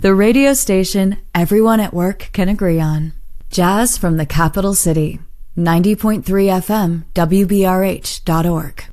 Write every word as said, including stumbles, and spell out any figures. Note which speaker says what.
Speaker 1: The radio station everyone at work can agree on. Jazz from the capital city. ninety point three F M, W B R H dot org.